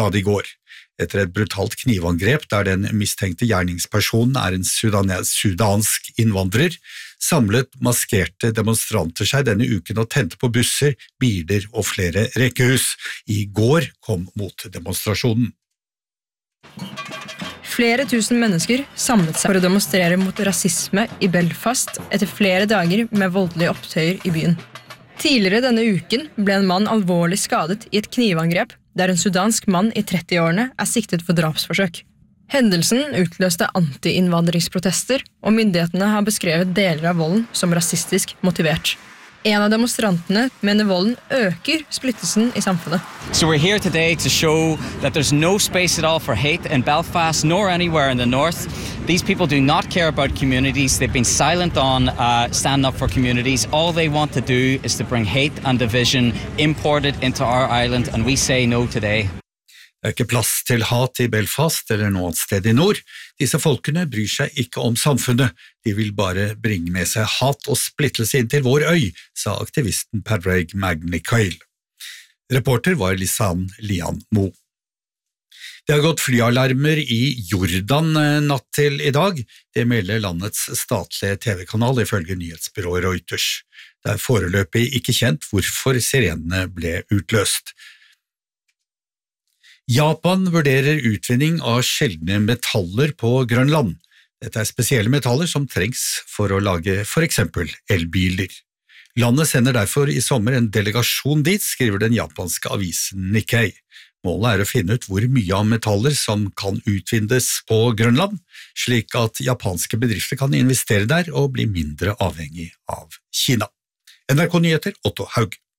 stadig går. Etter et brutalt knivangrep der den mistenkte gjerningspersonen en sudansk innvandrer, samlet maskerte demonstranter seg denne uken og tente på busser, biler og flere rekkehus. I går kom motdemonstrasjonen. Flere tusen mennesker samlet seg for å demonstrere mot rasisme i Belfast etter flere dager med voldelige opptøyer i byen. Tidligere denne uken ble en mann alvorlig skadet i et knivangrep der en sudansk mann i 30-årene siktet for drapsforsøk. Hendelsen utløste anti-innvandringsprotester, og myndighetene har beskrevet deler av volden som rasistisk motivert. En av demonstrantene mener volden øker splittelsen i samfunnet. So we're here today to show that there's no space at all for hate in Belfast nor anywhere in the north. These people do not care about communities. They've been silent on standing up for communities. All they want to do is to bring hate and division imported into our island, and we say no today. Det ikke plass til hat i Belfast eller noe annet sted i nord. Disse folkene bryr seg ikke om samfunnet. De vil bare bringe med seg hat og splittelse inn til vår øy, sa aktivisten Padraig McNicoll. Reporter var Lisanne Lian Mo. Det har gått flyalarmer i Jordan natt til i dag. Det melder landets statlige TV-kanal ifølge nyhetsbyrået Reuters. Det foreløpig ikke kjent hvorfor sirenene ble utløst. Japan vurderer utvinning av sjeldne metaller på Grønland. Dette spesielle metaller som trengs for å lage for eksempel elbiler. Landet sender derfor i sommer en delegasjon dit, skriver den japanske avisen Nikkei. Målet å finne ut hvor mye av metaller som kan utvinnes på Grønland, slik at japanske bedrifter kan investere der og bli mindre avhengig av Kina. NRK Nyheter, Otto Haug.